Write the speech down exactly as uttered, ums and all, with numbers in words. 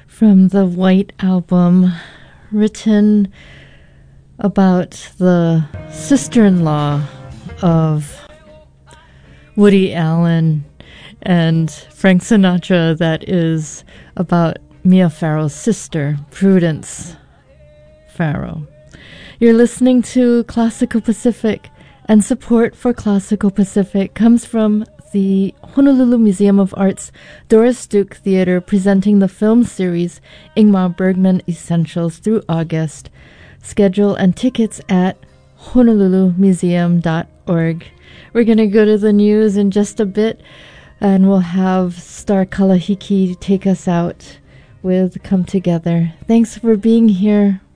from the White Album, written about the sister-in-law of Woody Allen and Frank Sinatra, that is about Mia Farrow's sister, Prudence Farrow. You're listening to Classical Pacific, and support for Classical Pacific comes from the Honolulu Museum of Art's Doris Duke Theater, presenting the film series Ingmar Bergman Essentials through August. Schedule and tickets at honolulu museum dot org. We're going to go to the news in just a bit, and we'll have Star Kalahiki take us out with Come Together. Thanks for being here.